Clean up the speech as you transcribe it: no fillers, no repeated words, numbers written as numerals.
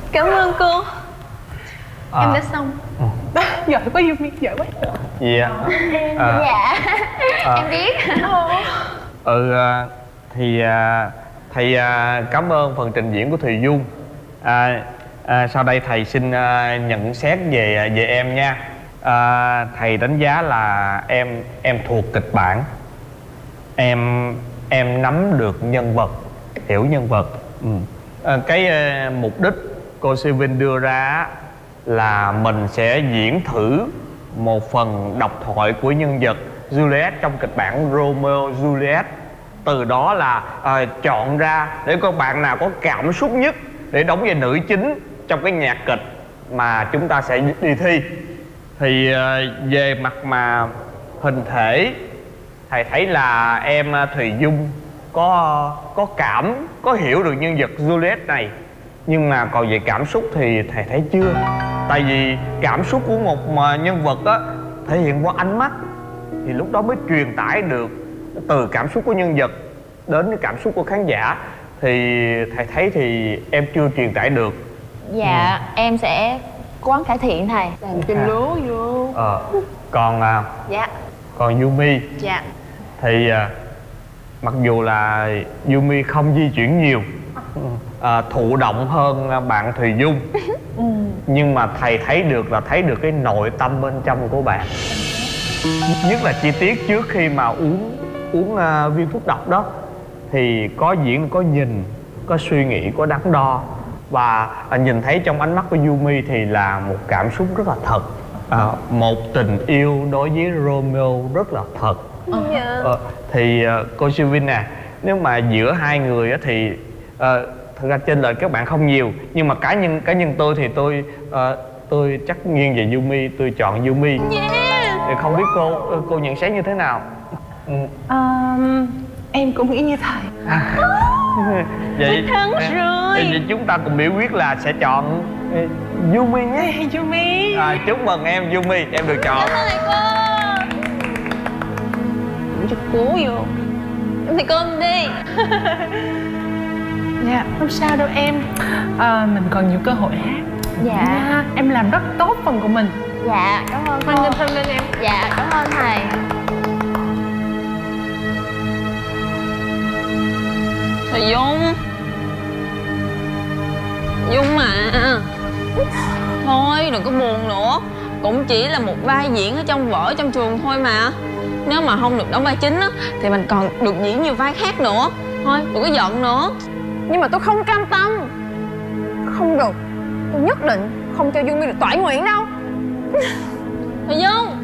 Cảm ơn cô. Em đã xong. Giỏi quá Yumi, giỏi quá. Dạ. Dạ. Em biết. Thì thầy cảm ơn phần trình diễn của Thùy Dung. Sau đây thầy xin nhận xét về em nha. Thầy đánh giá là em thuộc kịch bản, em nắm được nhân vật, hiểu nhân vật. Cái mục đích cô Sylvie đưa ra là mình sẽ diễn thử một phần độc thoại của nhân vật Juliet trong kịch bản Romeo Juliet. Từ đó là chọn ra để có bạn nào có cảm xúc nhất để đóng vai nữ chính trong cái nhạc kịch mà chúng ta sẽ đi thi. Thì về mặt mà hình thể, thầy thấy là em Thùy Dung có hiểu được nhân vật Juliet này. Nhưng mà còn về cảm xúc thì thầy thấy chưa. Tại vì cảm xúc của một nhân vật á thể hiện qua ánh mắt, thì lúc đó mới truyền tải được từ cảm xúc của nhân vật đến cái cảm xúc của khán giả. Thì thầy thấy thì em chưa truyền tải được. Dạ, em sẽ cố gắng cải thiện thầy. Làm cho lố vô. Còn Dạ. còn Yumi Dạ. thì mặc dù là Yumi không di chuyển nhiều, thụ động hơn bạn Thùy Dung, nhưng mà thầy thấy được cái nội tâm bên trong của bạn. Nhất là chi tiết trước khi mà uống viên thuốc độc đó, thì có diễn, có nhìn, có suy nghĩ, có đắn đo. Và nhìn thấy trong ánh mắt của Yumi thì là một cảm xúc rất là thật, một tình yêu đối với Romeo rất là thật. Thì cô Sylvie nè, nếu mà giữa hai người á thì thật ra chênh lệch các bạn không nhiều, nhưng mà cá nhân tôi thì tôi chắc nghiêng về Yumi, tôi chọn Yumi. Thì không biết cô nhận xét như thế nào? Em cũng nghĩ như thầy. Vậy Thắng rồi. Vậy chúng ta cùng biểu quyết là sẽ chọn Yumi nhé. Yumi. Chúc mừng em Yumi, em được chọn. Cảm ơn thầy cô. Đừng cho cố vô. Em thầy cô em đi. Dạ, không sao đâu em. Mình còn nhiều cơ hội hát. Dạ. Em làm rất tốt phần của mình. Dạ, cảm ơn cô. Hoan nghênh thân lên em. Dạ, cảm ơn thầy. Thầy Dung. Dung à, thôi đừng có buồn nữa. Cũng chỉ là một vai diễn ở trong vở trong trường thôi mà. Nếu mà không được đóng vai chính á thì mình còn được diễn nhiều vai khác nữa. Thôi đừng có giận nữa. Nhưng mà tôi không cam tâm. Không được. Tôi nhất định không cho Yumi được toại nguyện đâu. Thầy Dung.